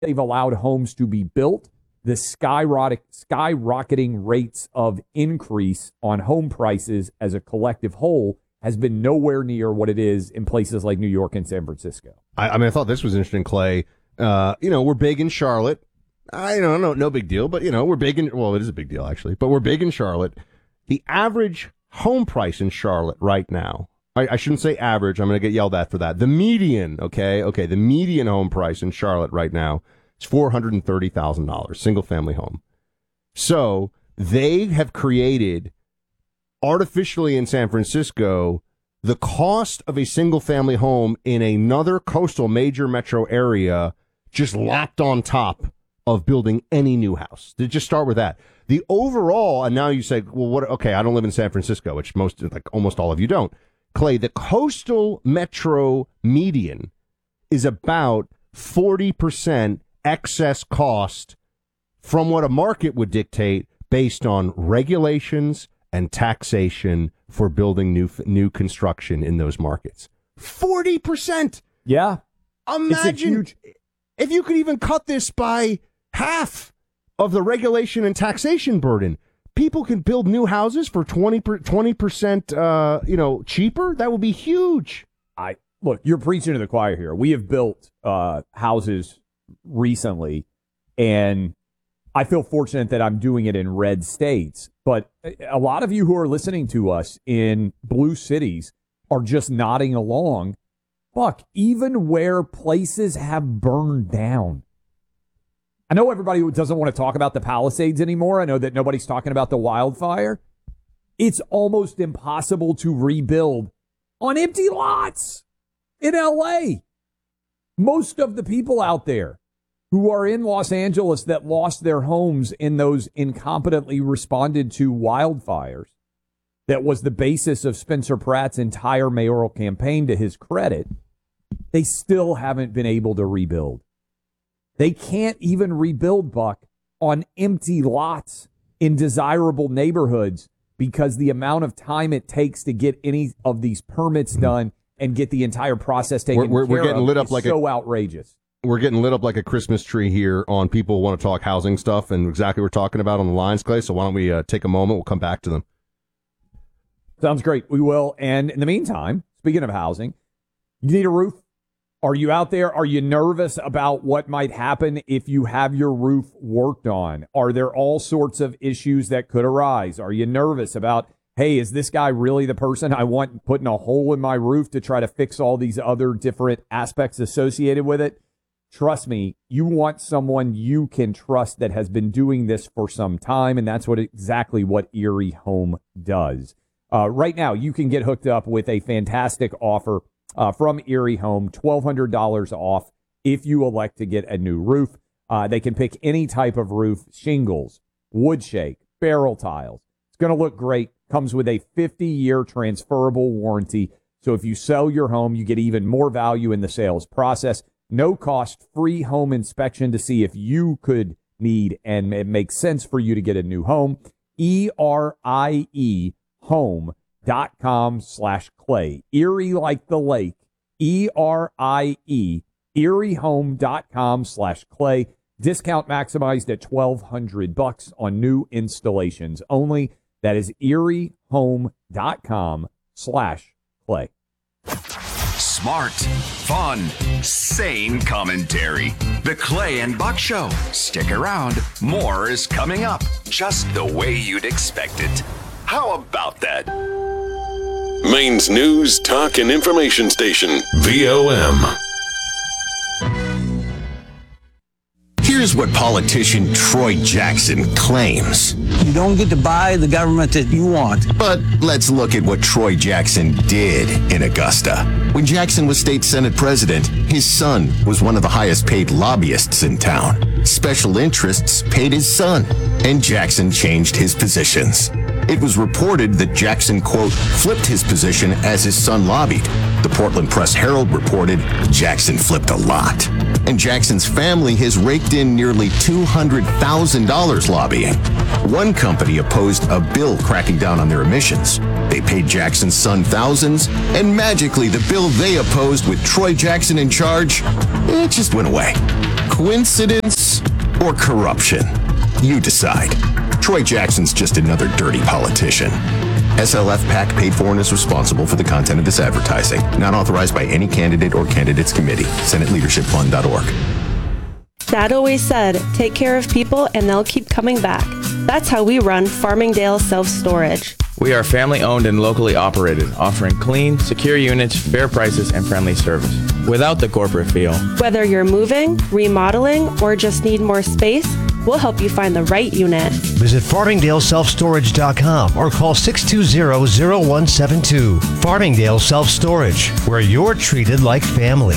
they've allowed homes to be built, the skyrocketing rates of increase on home prices as a collective whole has been nowhere near what it is in places like New York and San Francisco. I mean, I thought this was interesting, Clay. We're big in Charlotte. I don't know, no big deal, but, we're big in, well, it is a big deal, actually, but we're big in Charlotte. The average home price in Charlotte right now, I shouldn't say average, I'm going to get yelled at for that. The median, the median home price in Charlotte right now is $430,000, single family home. So they have created artificially in San Francisco the cost of a single family home in another coastal major metro area just lapped on top of building any new house. To just start with that. The overall, and now you say, well, what? Okay, I don't live in San Francisco, which almost all of you don't. Clay, the coastal metro median is about 40% excess cost from what a market would dictate based on regulations and taxation for building new construction in those markets. 40%. Yeah. Imagine if you could even cut this by half of the regulation and taxation burden. People can build new houses for 20%, cheaper. That would be huge. Look, you're preaching to the choir here. We have built houses recently, and I feel fortunate that I'm doing it in red states. But a lot of you who are listening to us in blue cities are just nodding along. Buck, even where places have burned down. I know everybody doesn't want to talk about the Palisades anymore. I know that nobody's talking about the wildfire. It's almost impossible to rebuild on empty lots in L.A. Most of the people out there who are in Los Angeles that lost their homes in those incompetently responded to wildfires that was the basis of Spencer Pratt's entire mayoral campaign, to his credit, they still haven't been able to rebuild. They can't even rebuild, Buck, on empty lots in desirable neighborhoods because the amount of time it takes to get any of these permits done and get the entire process taken care of is so outrageous. We're getting lit up like a Christmas tree here on people who want to talk housing stuff and exactly what we're talking about on the lines, Clay. So why don't we take a moment? We'll come back to them. Sounds great. We will. And in the meantime, speaking of housing, you need a roof. Are you out there? Are you nervous about what might happen if you have your roof worked on? Are there all sorts of issues that could arise? Are you nervous about, hey, is this guy really the person I want putting a hole in my roof to try to fix all these other different aspects associated with it? Trust me, you want someone you can trust that has been doing this for some time, and that's exactly what Erie Home does. Right now, you can get hooked up with a fantastic offer from Erie Home, $1,200 off if you elect to get a new roof. They can pick any type of roof, shingles, wood shake, barrel tiles. It's going to look great. Comes with a 50-year transferable warranty. So if you sell your home, you get even more value in the sales process. No cost, free home inspection to see if you could need and it makes sense for you to get a new home. ERIE home.com/Clay. Erie like the lake. ERIE, eriehome.com/Clay. Discount maximized at $1,200 on new installations only. That is eriehome.com/Clay. Smart, fun, sane commentary. The Clay and Buck Show. Stick around. More is coming up, just the way you'd expect it. How about that? Maine's news, talk, and information station, VOM. Here's what politician Troy Jackson claims. You don't get to buy the government that you want. But let's look at what Troy Jackson did in Augusta. When Jackson was state senate president, his son was one of the highest paid lobbyists in town. Special interests paid his son, and Jackson changed his positions. It was reported that Jackson, quote, flipped his position as his son lobbied. The Portland Press-Herald reported Jackson flipped a lot. And Jackson's family has raked in nearly $200,000 lobbying. One company opposed a bill cracking down on their emissions. They paid Jackson's son thousands, and magically the bill they opposed with Troy Jackson in charge, it just went away. Coincidence or corruption? You decide. Troy Jackson's just another dirty politician. SLF PAC paid for and is responsible for the content of this advertising. Not authorized by any candidate or candidates committee. SenateLeadershipFund.org. Dad always said, take care of people and they'll keep coming back. That's how we run Farmingdale Self-Storage. We are family owned and locally operated, offering clean, secure units, fair prices, and friendly service without the corporate feel. Whether you're moving, remodeling, or just need more space, we'll help you find the right unit. Visit FarmingdaleSelfStorage.com or call 620-0172. Farmingdale Self-Storage, where you're treated like family.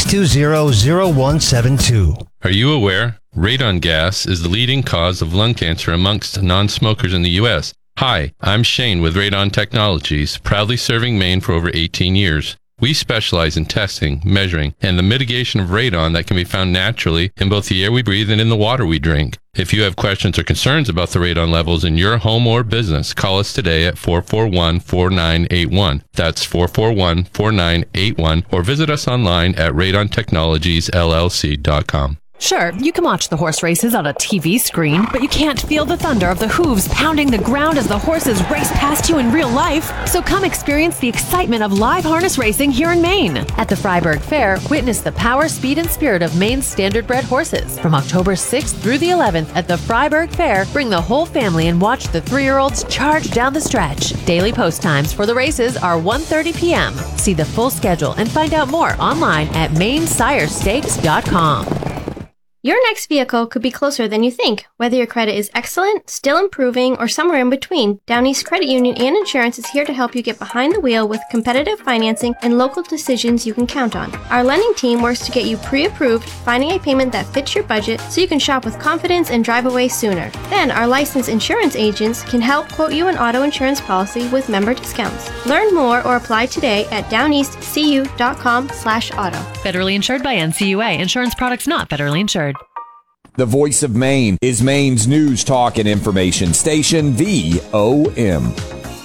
620-0172. Are you aware? Radon gas is the leading cause of lung cancer amongst non-smokers in the U.S. Hi, I'm Shane with Radon Technologies, proudly serving Maine for over 18 years. We specialize in testing, measuring, and the mitigation of radon that can be found naturally in both the air we breathe and in the water we drink. If you have questions or concerns about the radon levels in your home or business, call us today at 441-4981. That's 441-4981, or visit us online at radontechnologiesllc.com. Sure, you can watch the horse races on a TV screen, but you can't feel the thunder of the hooves pounding the ground as the horses race past you in real life. So come experience the excitement of live harness racing here in Maine. At the Freiburg Fair, witness the power, speed, and spirit of Maine's standardbred horses. From October 6th through the 11th at the Freiburg Fair, bring the whole family and watch the 3-year-olds charge down the stretch. Daily post times for the races are 1:30 p.m. See the full schedule and find out more online at MaineSirestakes.com. Your next vehicle could be closer than you think. Whether your credit is excellent, still improving, or somewhere in between, Down East Credit Union and Insurance is here to help you get behind the wheel with competitive financing and local decisions you can count on. Our lending team works to get you pre-approved, finding a payment that fits your budget so you can shop with confidence and drive away sooner. Then our licensed insurance agents can help quote you an auto insurance policy with member discounts. Learn more or apply today at downeastcu.com/auto. Federally insured by NCUA. Insurance products not federally insured. The voice of Maine is Maine's news, talk, and information station, VOM.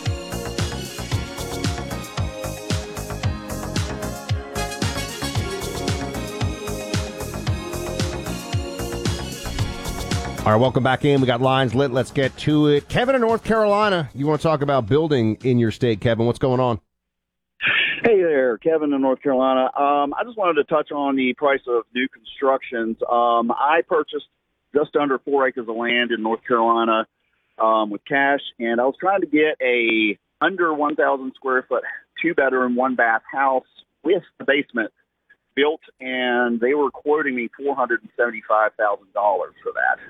All right, welcome back in. We got lines lit. Let's get to it. Kevin in North Carolina. You want to talk about building in your state, Kevin? What's going on? Hey there, Kevin in North Carolina. I just wanted to touch on the price of new constructions. I purchased just under 4 acres of land in North Carolina with cash, and I was trying to get a under 1,000 square foot 2-bedroom, 1-bath house with a basement built, and they were quoting me $475,000 for that.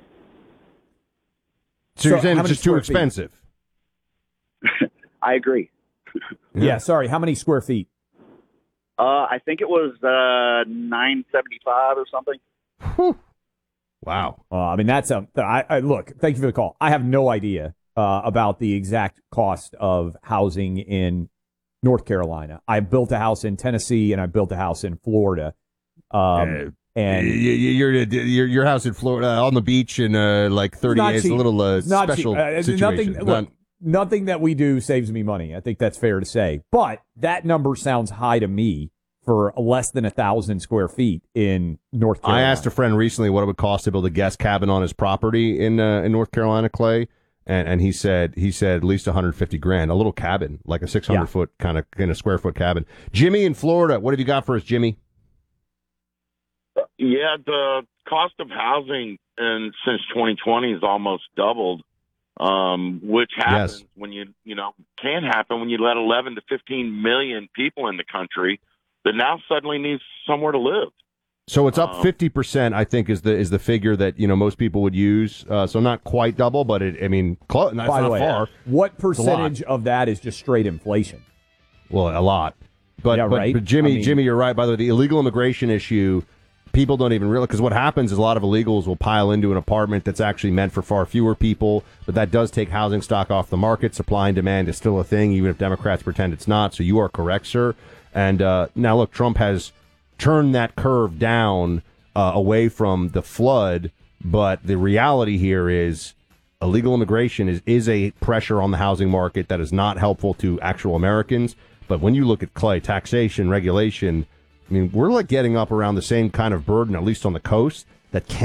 So you're saying it's just too expensive? I agree. Yeah, sorry. How many square feet? I think it was 975 or something. Whew. Wow. I mean, that's look, thank you for the call. I have no idea about the exact cost of housing in North Carolina. I built a house in Tennessee and I built a house in Florida. And your house in Florida on the beach in like 30 days, a little special situation. Nothing that we do saves me money. I think that's fair to say. But that number sounds high to me for less than 1,000 square feet in North Carolina. I asked a friend recently what it would cost to build a guest cabin on his property in North Carolina, Clay, and he said at least $150,000, a little cabin, like a 600 foot kind of square foot cabin. Jimmy in Florida, what have you got for us, Jimmy? Yeah, the cost of housing since 2020 has almost doubled. Which happens when can happen when you let 11 to 15 million people in the country that now suddenly needs somewhere to live. So it's up 50%, I think, is the figure that most people would use. So not quite double, but close. By the way, far. What percentage of that is just straight inflation? Well, a lot. But Jimmy, you're right. By the way, the illegal immigration issue, people don't even realize, because what happens is a lot of illegals will pile into an apartment that's actually meant for far fewer people, but that does take housing stock off the market. Supply and demand is still a thing, even if Democrats pretend it's not. So you are correct, sir. And now, look, Trump has turned that curve down away from the flood, but the reality here is illegal immigration is a pressure on the housing market that is not helpful to actual Americans. But when you look at, Clay, taxation, regulation, I mean, we're like getting up around the same kind of burden, at least on the coast, that